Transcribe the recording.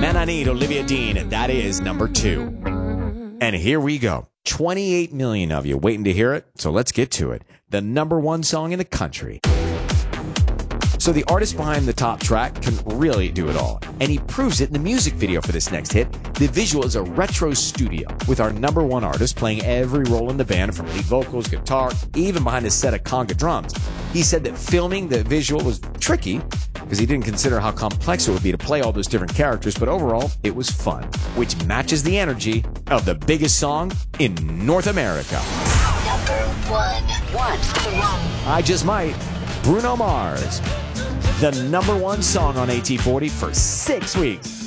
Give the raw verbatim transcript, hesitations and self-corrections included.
Man, I Need, Olivia Dean, and that is number two. And here we go. twenty-eight million of you waiting to hear it, so let's get to it. The number one song in the country. So the artist behind the top track can really do it all, and he proves it in the music video for this next hit. The visual is a retro studio with our number one artist playing every role in the band, from lead vocals, guitar, even behind a set of conga drums. He said that filming the visual was tricky because he didn't consider how complex it would be to play all those different characters, but overall, it was fun, which matches the energy of the biggest song in North America. Number one. One. I Just Might, Bruno Mars. The number one song on A T forty for six weeks.